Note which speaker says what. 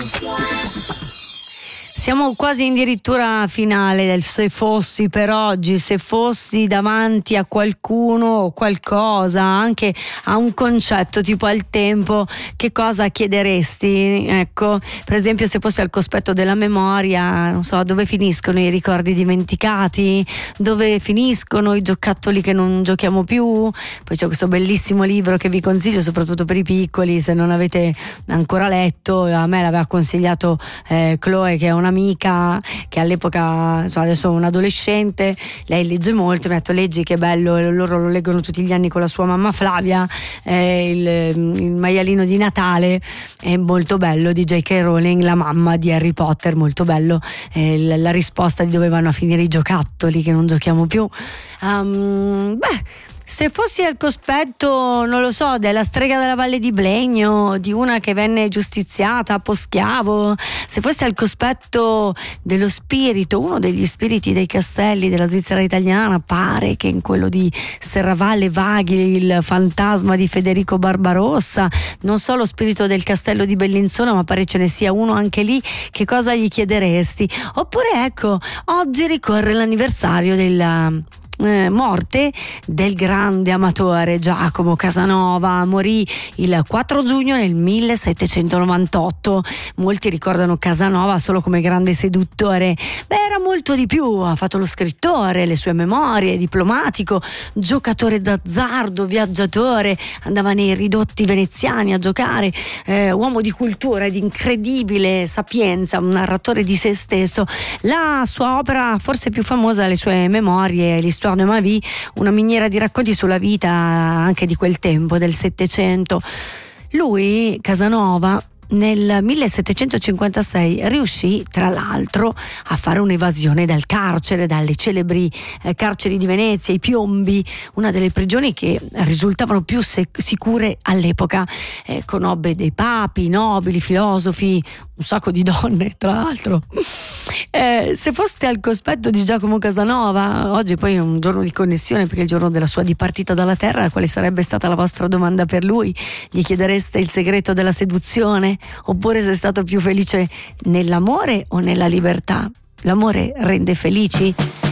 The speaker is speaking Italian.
Speaker 1: Siamo quasi in dirittura finale del se fossi per oggi, se fossi davanti a qualcuno o qualcosa, anche a un concetto tipo al tempo, che cosa chiederesti? Ecco, per esempio se fossi al cospetto della memoria, non so, dove finiscono i ricordi dimenticati, dove finiscono i giocattoli che non giochiamo più. Poi c'è questo bellissimo libro che vi consiglio soprattutto per i piccoli, se non avete ancora letto. A me l'aveva consigliato Chloe, che è un'amica che all'epoca, adesso è un adolescente, lei legge molto, mi ha detto leggi, che bello, loro lo leggono tutti gli anni con la sua mamma Flavia, il maialino di Natale, è molto bello, di J.K. Rowling, la mamma di Harry Potter, molto bello, la risposta di dove vanno a finire i giocattoli che non giochiamo più. Se fossi al cospetto, non lo so, della strega della Valle di Blegno, di una che venne giustiziata a Poschiavo, se fossi al cospetto dello spirito, uno degli spiriti dei castelli della Svizzera italiana, pare che in quello di Serravalle vaghi il fantasma di Federico Barbarossa, non so lo spirito del castello di Bellinzona, ma pare ce ne sia uno anche lì, che cosa gli chiederesti? Oppure ecco, oggi ricorre l'anniversario della morte del grande amatore Giacomo Casanova. Morì il 4 giugno del 1798. Molti ricordano Casanova solo come grande seduttore. Era molto di più, ha fatto lo scrittore, le sue memorie, diplomatico, giocatore d'azzardo, viaggiatore, andava nei ridotti veneziani a giocare, uomo di cultura e di incredibile sapienza, un narratore di se stesso. La sua opera forse più famosa, le sue memorie, l'Histoire de ma vie, una miniera di racconti sulla vita anche di quel tempo, del Settecento. Lui, Casanova, nel 1756 riuscì tra l'altro a fare un'evasione dal carcere, dalle celebri carceri di Venezia, i Piombi, una delle prigioni che risultavano più sicure all'epoca. Conobbe dei papi, nobili, filosofi, un sacco di donne tra l'altro. Se foste al cospetto di Giacomo Casanova, oggi poi è un giorno di connessione perché è il giorno della sua dipartita dalla terra, quale sarebbe stata la vostra domanda per lui? Gli chiedereste il segreto della seduzione? Oppure sei stato più felice nell'amore o nella libertà? L'amore rende felici?